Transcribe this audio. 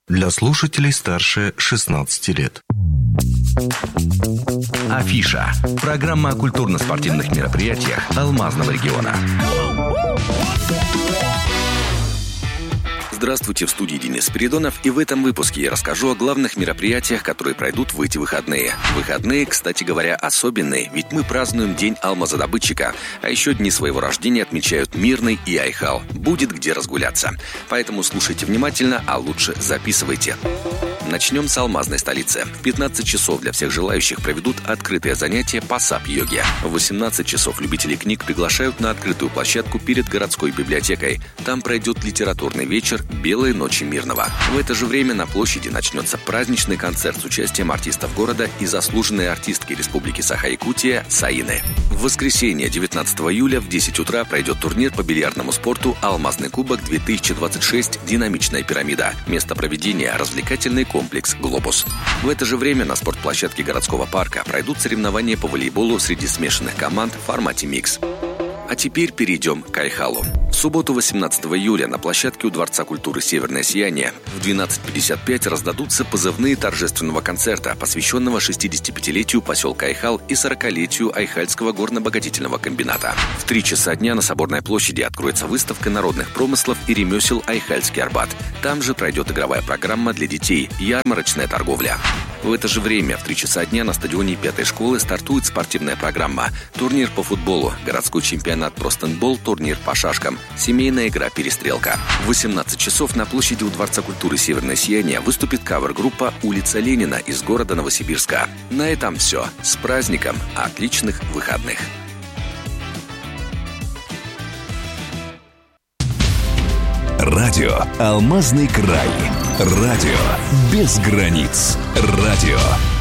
Для слушателей старше 16 лет. Афиша. Программа о культурно-спортивных мероприятиях Алмазного региона. Здравствуйте, в студии Денис Спиридонов, и в этом выпуске я расскажу о главных мероприятиях, которые пройдут в эти выходные. Выходные, кстати говоря, особенные, ведь мы празднуем День алмазодобытчика, а еще дни своего рождения отмечают Мирный и Айхал. Будет где разгуляться. Поэтому слушайте внимательно, а лучше записывайте. Начнем с алмазной столицы. В 15 часов для всех желающих проведут открытые занятия по сап-йоге. В 18 часов любители книг приглашают на открытую площадку перед городской библиотекой. Там пройдет литературный вечер «Белые ночи Мирного». В это же время на площади начнется праздничный концерт с участием артистов города и заслуженной артистки Республики Саха-Якутия Саины. В воскресенье, 19 июля в 10 утра пройдет турнир по бильярдному спорту «Алмазный кубок-2026. Динамичная пирамида». Место проведения – развлекательный комплекс «Глобус». В это же время на спортплощадке городского парка пройдут соревнования по волейболу среди смешанных команд в формате микс. А теперь перейдем к Айхалу. В субботу, 18 июля, на площадке у Дворца культуры «Северное сияние» в 12:55 раздадутся позывные торжественного концерта, посвященного 65-летию поселка Айхал и 40-летию Айхальского горно-обогатительного комбината. В 3 часа дня на Соборной площади откроется выставка народных промыслов и ремесел «Айхальский Арбат». Там же пройдет игровая программа для детей «Ярмарочная торговля». В это же время в 3 часа дня на стадионе 5-й школы стартует спортивная программа. Турнир по футболу, городской чемпионат про стендбол, турнир по шашкам, семейная игра «Перестрелка». В 18 часов на площади у Дворца культуры «Северное сияние» выступит кавер-группа «Улица Ленина» из города Новосибирска. На этом все. С праздником! Отличных выходных! Радио «Алмазный край». Радио без границ. Радио